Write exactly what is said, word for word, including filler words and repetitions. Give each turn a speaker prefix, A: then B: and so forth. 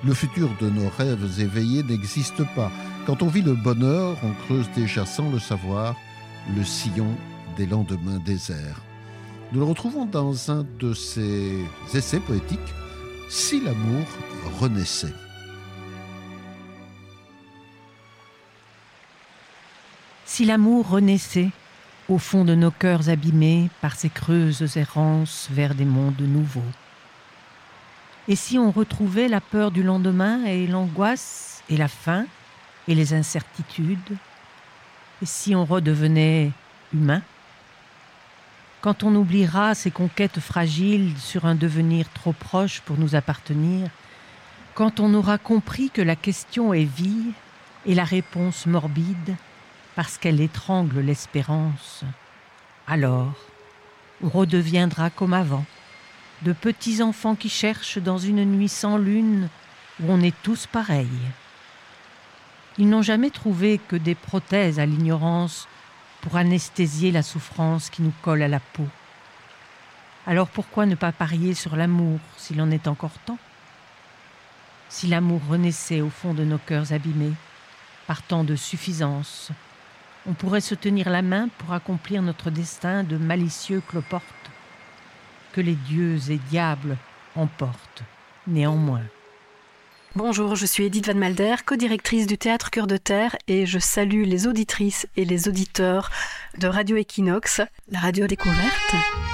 A: Le futur de nos rêves éveillés n'existe pas. Quand on vit le bonheur, on creuse déjà sans le savoir le sillon des lendemains déserts. Nous le retrouvons dans un de ses essais poétiques, « Si l'amour renaissait ».
B: Si l'amour renaissait au fond de nos cœurs abîmés par ces creuses errances vers des mondes nouveaux. Et si on retrouvait la peur du lendemain et l'angoisse et la faim et les incertitudes, et si on redevenait humain, quand on oubliera ces conquêtes fragiles sur un devenir trop proche pour nous appartenir, quand on aura compris que la question est vie et la réponse morbide, parce qu'elle étrangle l'espérance, alors on redeviendra comme avant, de petits enfants qui cherchent dans une nuit sans lune où on est tous pareils. Ils n'ont jamais trouvé que des prothèses à l'ignorance pour anesthésier la souffrance qui nous colle à la peau. Alors pourquoi ne pas parier sur l'amour s'il en est encore temps ? Si l'amour renaissait au fond de nos cœurs abîmés, par tant de suffisance, on pourrait se tenir la main pour accomplir notre destin de malicieux cloportes, que les dieux et diables emportent néanmoins.
C: Bonjour, je suis Edith Van Malder, co-directrice du Théâtre Cœur de Terre et je salue les auditrices et les auditeurs de Radio Equinox, la radio découverte.